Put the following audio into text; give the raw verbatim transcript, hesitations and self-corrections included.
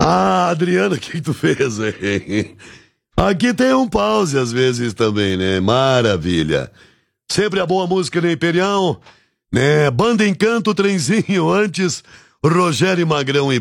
Ah, Adriana, o que, que tu fez, hein? Aqui tem um pause às vezes também, né? Maravilha. Sempre a boa música no Imperial, né? Banda Encanto, Trenzinho, antes Rogério Magrão e